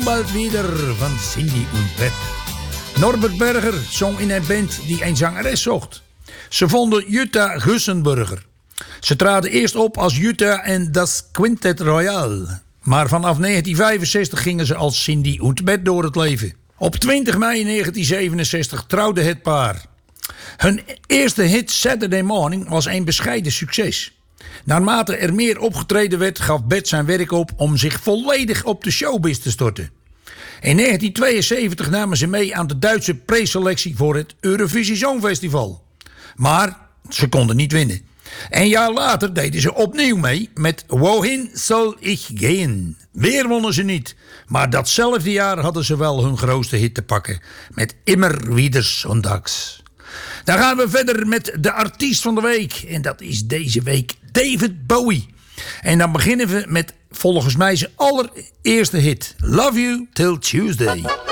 Bald wieder van Cindy und Bert. Norbert Berger zong in een band die een zangeres zocht. Ze vonden Jutta Gussenburger. Ze traden eerst op als Jutta en das Quintet Royal. Maar vanaf 1965 gingen ze als Cindy und Bert door het leven. Op 20 mei 1967 trouwde het paar. Hun eerste hit Saturday Morning was een bescheiden succes. Naarmate er meer opgetreden werd, gaf Bert zijn werk op om zich volledig op de showbiz te storten. In 1972 namen ze mee aan de Duitse preselectie voor het Eurovisie Songfestival. Maar ze konden niet winnen. Een jaar later deden ze opnieuw mee met Wohin soll ich gehen. Weer wonnen ze niet. Maar datzelfde jaar hadden ze wel hun grootste hit te pakken. Met Immer wieder Sonntags. Dan gaan we verder met de artiest van de week. En dat is deze week David Bowie. En dan beginnen we met volgens mij zijn allereerste hit. Love You Till Tuesday.